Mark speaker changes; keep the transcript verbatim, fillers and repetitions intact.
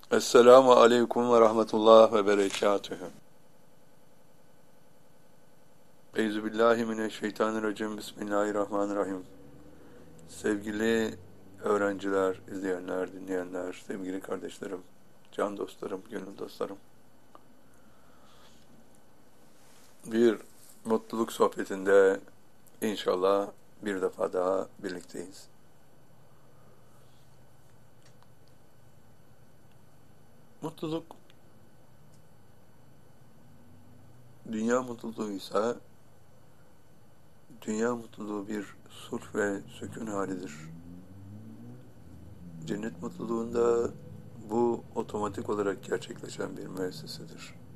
Speaker 1: Esselamu aleyküm ve rahmetullah ve berekatühü. Euzubillahimineşşeytanirracim. Bismillahirrahmanirrahim. Sevgili öğrenciler, izleyenler, dinleyenler, sevgili kardeşlerim, can dostlarım, gönül dostlarım. Bir mutluluk sohbetinde inşallah bir defa daha birlikteyiz. Mutluluk, dünya mutluluğuysa, dünya mutluluğu bir sulh ve sükun halidir. Cennet mutluluğunda bu otomatik olarak gerçekleşen bir müessesedir.